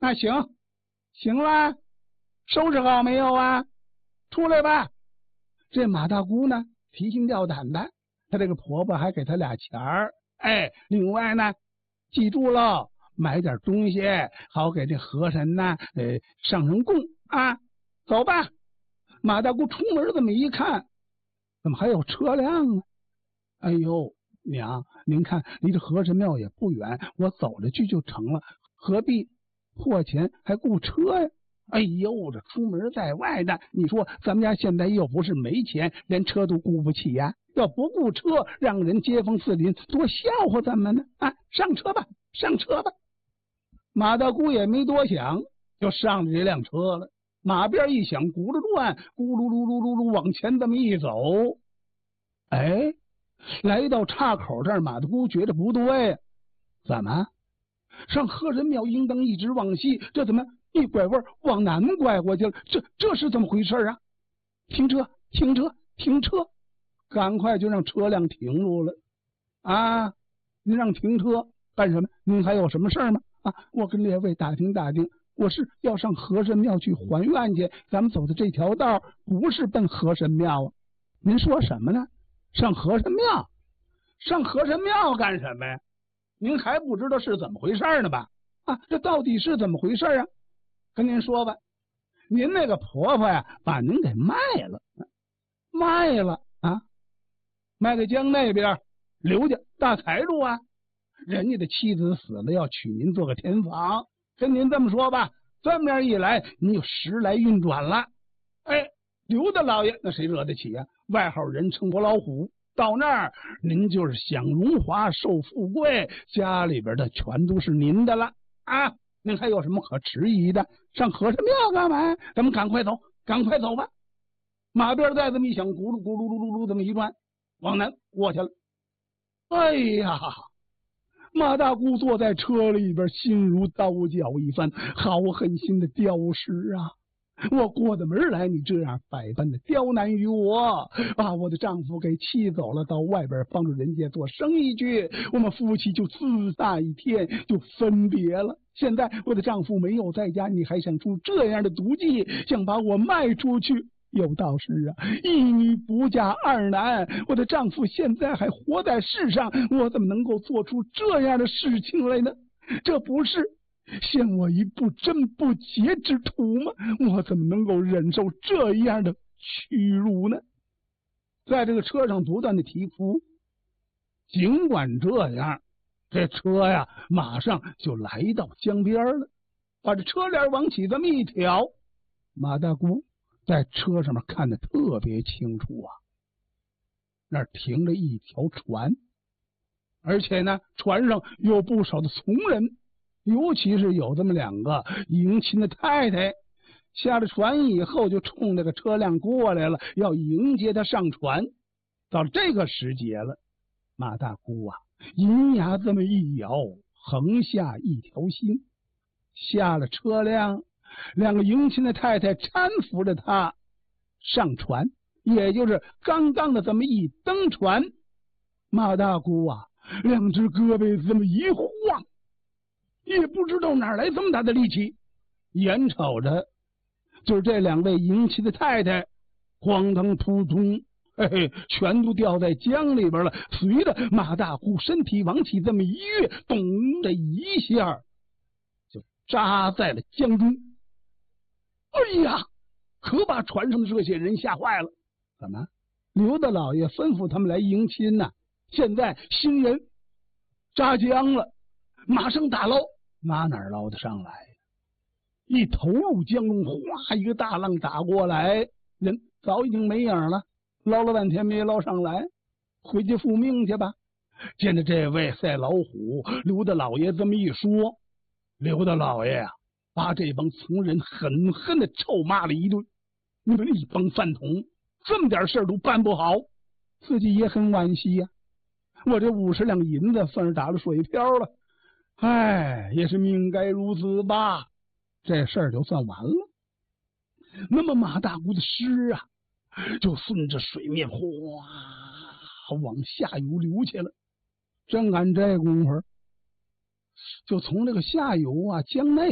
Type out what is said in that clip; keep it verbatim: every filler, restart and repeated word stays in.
那行，行了，收拾好没有啊？出来吧。这马大姑呢，提心吊胆的，她这个婆婆还给她俩钱儿。哎，另外呢，记住喽，买点东西，好给这河神呢，呃，上上供啊。走吧。马大姑出门这么一看，怎么还有车辆啊？哎呦，娘，您看离这河神庙也不远，我走着去就成了，何必破钱还雇车呀？哎呦，这出门在外的，你说咱们家现在又不是没钱，连车都雇不起呀。要不雇车，让人街坊四邻多笑话咱们呢。啊，上车吧，上车吧。马大姑也没多想，就上了这辆车了。马鞭一响，轱辘转，咕噜噜噜噜噜往前这么一走。哎，来到岔口这儿，马大姑觉得不对，怎么上河神庙应当一直往西，这怎么一拐弯往南拐过去了？这这是怎么回事啊？停车，停车，停车！赶快就让车辆停住了。啊，您让停车干什么？您还有什么事儿吗？啊，我跟列位打听打听，我是要上河神庙去还愿去。咱们走的这条道不是奔河神庙啊。您说什么呢？上河神庙？上河神庙干什么呀？您还不知道是怎么回事呢吧？啊，这到底是怎么回事啊？跟您说吧，您那个婆婆呀，把您给卖了，卖了啊，卖给江那边刘家大财主啊，人家的妻子死了，要娶您做个天房。跟您这么说吧，这么一来，您就时来运转了。哎，刘大老爷那谁惹得起呀？外号人称伯老虎。到那儿，您就是享荣华受富贵，家里边的全都是您的了啊！您还有什么可迟疑的？上河神庙干嘛？咱们赶快走，赶快走吧！马鞭再这么一响，咕噜咕噜噜噜噜这么一转，往南过去了。哎呀，马大姑坐在车里边，心如刀绞一番，好狠心的雕饰啊！我过的门来，你这样百般的刁难于我，把我的丈夫给气走了，到外边帮助人家做生意去，我们夫妻就自大一天就分别了。现在我的丈夫没有在家，你还想出这样的毒计，想把我卖出去？有道是啊，一女不嫁二男，我的丈夫现在还活在世上，我怎么能够做出这样的事情来呢？这不是陷我一步真不洁之徒吗？我怎么能够忍受这样的屈辱呢？在这个车上不断的提哭。尽管这样，这车呀马上就来到江边了，把这车帘往起这么一挑，马大姑在车上面看得特别清楚啊，那儿停着一条船，而且呢船上有不少的从人，尤其是有这么两个迎亲的太太，下了船以后就冲这个车辆过来了，要迎接他上船。到这个时节了，马大姑啊银牙这么一咬，横下一条心，下了车辆，两个迎亲的太太搀扶着他上船，也就是刚刚的这么一登船，马大姑啊两只胳膊这么一晃，也不知道哪来这么大的力气，眼瞅着就是这两位迎亲的太太哐当扑通，嘿嘿，全都掉在江里边了。随着马大姑身体往起这么一跃，咚的一下就扎在了江中。哎呀，可把船上的这些人吓坏了。怎么？刘大老爷吩咐他们来迎亲呢、啊？现在新人扎江了，马上打捞，马哪捞得上来？一投入江中，哗，一个大浪打过来，人早已经没影了，捞了半天没捞上来，回去复命去吧。见着这位赛老虎，刘大老爷这么一说，刘大老爷啊，把这帮从人狠狠的臭骂了一顿。你们一帮饭桶，这么点事儿都办不好，自己也很惋惜呀、啊。我这五十两银子算是打了水漂了，唉，也是命该如此吧。这事儿就算完了。那么马大姑的尸啊，就顺着水面哗往下游流去了。正赶这功夫，就从这个下游啊江内